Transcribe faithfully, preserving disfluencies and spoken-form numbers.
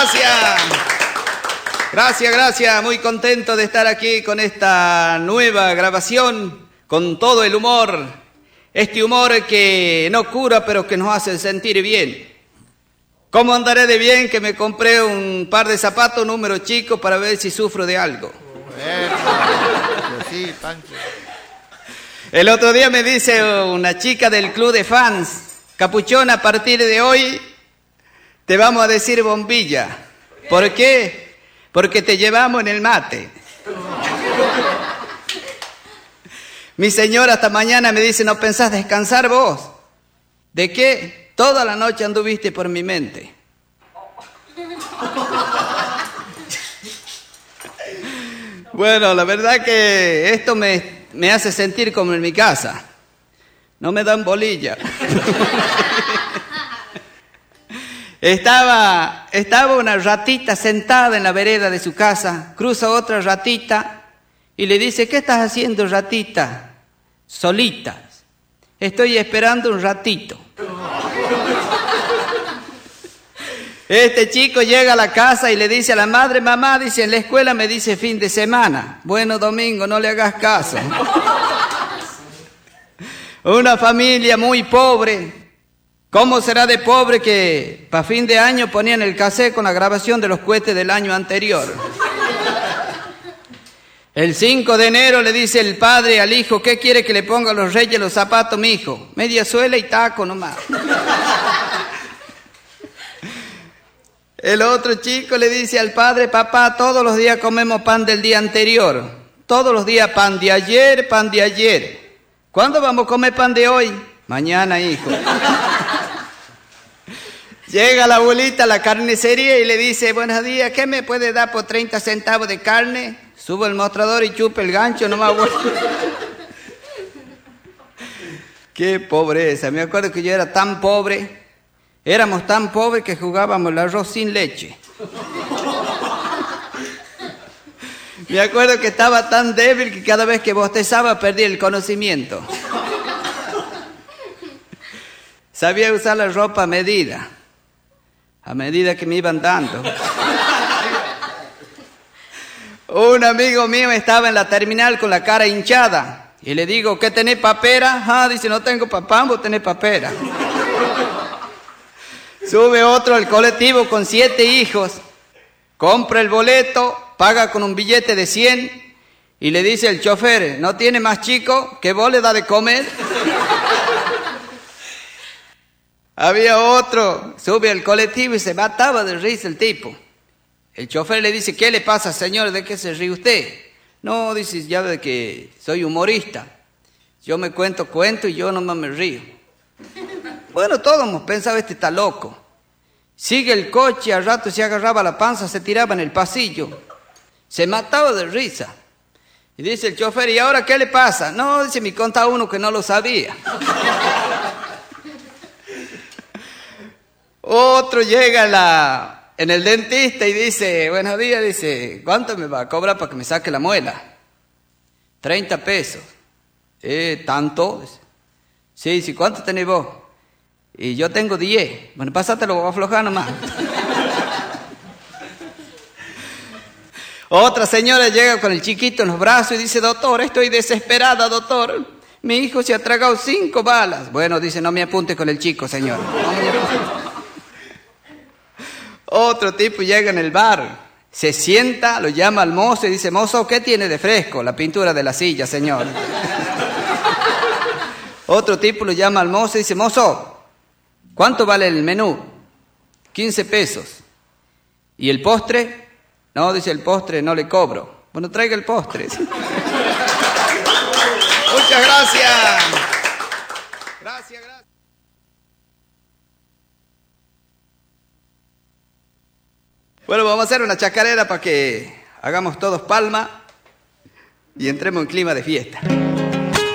gracias. Gracias, gracias. Muy contento de estar aquí con esta nueva grabación, con todo el humor. Este humor que no cura, pero que nos hace sentir bien. ¿Cómo andaré de bien que me compré un par de zapatos número chico para ver si sufro de algo? Sí, Pancho. El otro día me dice una chica del club de fans, Capuchón, a partir de hoy te vamos a decir bombilla. ¿Por qué? Porque te llevamos en el mate. Mi señora hasta mañana me dice, ¿no pensás descansar vos? ¿De qué? Toda la noche anduviste por mi mente. Bueno, la verdad que esto me, me hace sentir como en mi casa. No me dan bolilla. Estaba, estaba una ratita sentada en la vereda de su casa, cruza otra ratita y le dice, ¿qué estás haciendo, ratita? Solita. Estoy esperando un ratito. Este chico llega a la casa y le dice a la madre, mamá, dice, en la escuela me dice fin de semana. Bueno, domingo, no le hagas caso. Una familia muy pobre. ¿Cómo será de pobre que para fin de año ponían el cassette con la grabación de los cohetes del año anterior? El cinco de enero le dice el padre al hijo, ¿qué quiere que le ponga a los reyes los zapatos, mi hijo? Media suela y taco nomás. El otro chico le dice al padre, papá, todos los días comemos pan del día anterior. Todos los días pan de ayer, pan de ayer. ¿Cuándo vamos a comer pan de hoy? Mañana, hijo. Llega la abuelita a la carnicería y le dice, buenos días, ¿qué me puede dar por treinta centavos de carne? Subo el mostrador y chupa el gancho, no me aguanto. Qué pobreza. Me acuerdo que yo era tan pobre, éramos tan pobres que jugábamos el arroz sin leche. Me acuerdo que estaba tan débil que cada vez que bostezaba perdía el conocimiento. Sabía usar la ropa a medida, a medida que me iban dando. Un amigo mío estaba en la terminal con la cara hinchada y le digo, ¿qué tenés papera? Ah, dice, no tengo papá, vos tenés papera. Sube otro al colectivo con siete hijos, compra el boleto, paga con un billete de cien y le dice al chofer, ¿no tiene más chico que vos le da de comer? Había otro, sube al colectivo y se mataba de risa el tipo. El chofer le dice, ¿qué le pasa, señor? ¿De qué se ríe usted? No, dice, ya de que soy humorista. Yo me cuento cuento y yo nomás me río. Bueno, todos hemos pensado, este está loco. Sigue el coche, al rato se agarraba la panza, se tiraba en el pasillo. Se mataba de risa. Y dice el chofer, ¿y ahora qué le pasa? No, dice, me contaba uno que no lo sabía. Otro llega a la, en el dentista y dice, buenos días, dice, ¿cuánto me va a cobrar para que me saque la muela? treinta pesos. Eh, ¿tanto? Sí, sí, ¿cuánto tenés vos? Y yo tengo diez. Bueno, pásatelo, voy a aflojar nomás. Otra señora llega con el chiquito en los brazos y dice, doctor, estoy desesperada, doctor. Mi hijo se ha tragado cinco balas. Bueno, dice, no me apunte con el chico, señor. No Otro tipo llega en el bar, se sienta, lo llama al mozo y dice, mozo, ¿qué tiene de fresco? La pintura de la silla, señor. Otro tipo lo llama al mozo y dice, mozo, ¿cuánto vale el menú? quince pesos. ¿Y el postre? No, dice, el postre no le cobro. Bueno, traiga el postre. Muchas gracias. Gracias, gracias. Bueno, vamos a hacer una chacarera para que hagamos todos palma y entremos en clima de fiesta.